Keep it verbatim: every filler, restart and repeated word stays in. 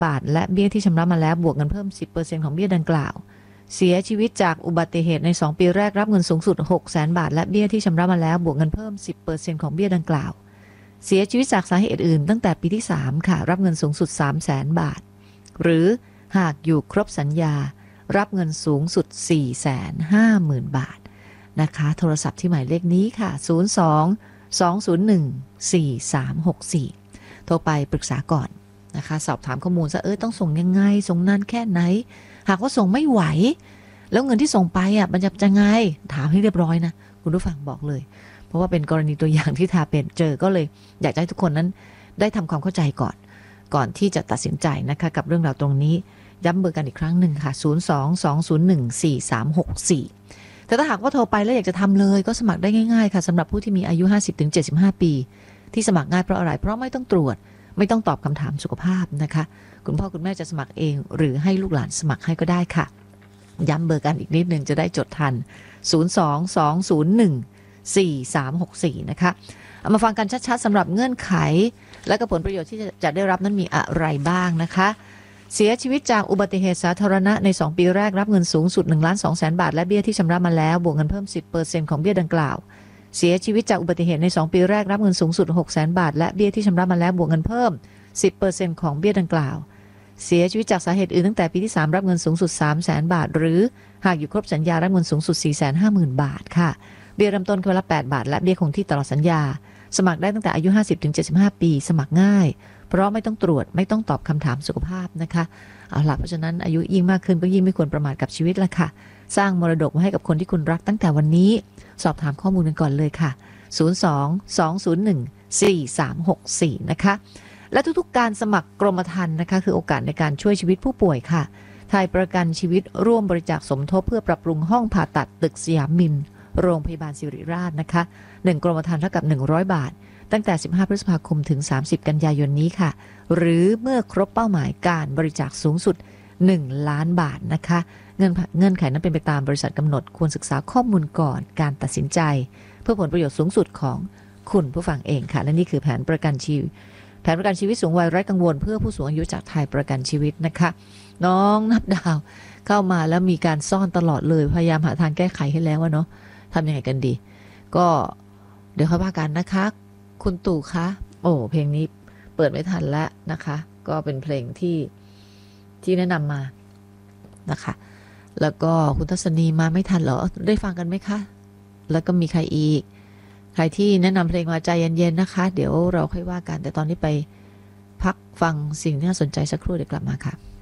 บาทและเบี้ยที่ชำระมาแล้วบวกเงินเพิ่ม สิบเปอร์เซ็นต์ ของเบี้ยดังกล่าวเสียชีวิตจากอุบัติเหตุในสองปีแรกรับเงินสูงสุด หกแสน บาทและเบี้ยที่ชำระมาแล้วบวกเงินเพิ่ม สิบเปอร์เซ็นต์ ของเบี้ยดังกล่าวเสียชีวิตจากสาเหตุอื่นตั้งแต่ปีที่สามค่ะรับเงินสูงสุด สามแสน บาทหรือหากอยู่ครบสัญญารับเงินสูงสุด สี่แสนห้าหมื่น บาทนะคะโทรศัพท์ที่หมายเลขนี้ค่ะ ศูนย์ สอง สอง ศูนย์ หนึ่ง สี่ สาม หก สี่ โทรไปปรึกษาก่อนนะคะสอบถามข้อมูลซะเออต้องส่งยังไงส่งนานแค่ไหนหากว่าส่งไม่ไหวแล้วเงินที่ส่งไปอ่ะมันจะยังไงถามให้เรียบร้อยนะคุณผู้ฟังบอกเลยเพราะว่าเป็นกรณีตัวอย่างที่ทาเป็นเจอก็เลยอยากให้ทุกคนนั้นได้ทำความเข้าใจก่อนก่อนที่จะตัดสินใจนะคะกับเรื่องราวตรงนี้ย้ำเบอร์กันอีกครั้งหนึ่งค่ะ ศูนย์ สอง สอง ศูนย์ หนึ่ง สี่ สาม หก สี่ แต่ถ้าหากว่าโทรไปแล้วอยากจะทำเลยก็สมัครได้ง่ายๆค่ะสำหรับผู้ที่มีอายุ ห้าสิบถึงเจ็ดสิบห้า ปีที่สมัครง่ายเพราะอะไรเพราะไม่ต้องตรวจไม่ต้องตอบคำถามสุขภาพนะคะคุณพ่อคุณแม่จะสมัครเองหรือให้ลูกหลานสมัครให้ก็ได้ค่ะย้ำเบอร์กันอีกนิดนึงจะได้จดทัน ศูนย์ สอง สอง ศูนย์ หนึ่ง สี่ สาม หก สี่ นะคะเอามาฟังกันชัดๆสำหรับเงื่อนไขและก็ผลประโยชน์ที่จะได้รับนั้นมีอะไรบ้างนะคะเสียชีวิตจากอุบัติเหตุสาธารณะในสองปีแรกรับเงินสูงสุด หนึ่งล้านสองแสน บาทและเบี้ยที่ชำระมาแล้วบวกเงินเพิ่ม สิบเปอร์เซ็นต์ ของเบี้ยดังกล่าวเสียชีวิตจากอุบัติเหตุในสองปีแรกรับเงินสูงสุด หกแสน บาทและเบี้ยที่ชำระมาแล้วบวกเงินเพิ่ม สิบเปอร์เซ็นต์ ของเบี้ยดังกล่าวเสียชีวิตจากสาเหตุอื่นตั้งแต่ปีที่สามรับเงินสูงสุด สามแสน บาทหรือหากอยู่ครบสัญญารับเงินสูงสุด สี่แสนห้าหมื่น บาทค่ะเบี้ยเริ่มต้นคนละแปดบาทและเบี้ยคงที่ตลอดสัญญาสมัครได้ตั้งแต่อายุ ห้าสิบถึงเจ็ดสิบห้า ปีสมัครง่ายเพราะไม่ต้องตรวจไม่ต้องตอบคำถามสุขภาพนะคะเอาล่ะเพราะฉะนั้นอายุยิ่งมากขึ้นก็ยิ่งไม่ควรประมาทกับชีวิตละค่ะสร้างมรดกมาให้กับคนที่คุณรักตั้งแต่วันนี้สอบถามข้อมูลกันก่อนเลยค่ะ ศูนย์ สอง สอง ศูนย์ หนึ่ง สี่ สาม หก สี่ นะคะและทุกๆการสมัครกรมธรรม์นะคะคือโอกาสในการช่วยชีวิตผู้ป่วยค่ะไทยประกันชีวิตร่วมบริจาคสมทบเพื่อปรับปรุงห้องผ่าตัดตึกสยามมินโรงพยาบาลศิริราชนะคะหนึ่งกรมธรรม์เท่ากับหนึ่งร้อยบาทตั้งแต่สิบห้าพฤษภาคมถึงสามสิบกันยายนนี้ค่ะหรือเมื่อครบเป้าหมายการบริจาคสูงสุดหนึ่งล้านบาทนะคะเงื่อนเงื่อนไขนั้นเป็นไปตามบริษัทกำหนดควรศึกษาข้อมูลก่อนการตัดสินใจเพื่อผลประโยชน์สูงสุดของคุณผู้ฟังเองค่ะและนี่คือแผนประกันชีวิตแผนประกันชีวิตสูงวัยไร้กังวลเพื่อผู้สูงอายุจากไทยประกันชีวิตนะคะน้องนับดาวเข้ามาแล้วมีการซ่อนตลอดเลยพยายามหาทางแก้ไขให้แล้วว่าเนาะทำยังไงกันดีก็เดี๋ยวค่อยว่ากันนะคะคุณตู่คะโอ้เพลงนี้เปิดไม่ทันแล้วนะคะก็เป็นเพลงที่ที่แนะนำมานะคะแล้วก็คุณทัศนีมาไม่ทันเหรอได้ฟังกันไหมคะแล้วก็มีใครอีกใครที่แนะนำเพลงมาใจเย็นๆนะคะเดี๋ยวเราค่อยว่ากันแต่ตอนนี้ไปพักฟังสิ่งที่น่าสนใจสักครู่เดี๋ยวกลับมาค่ะ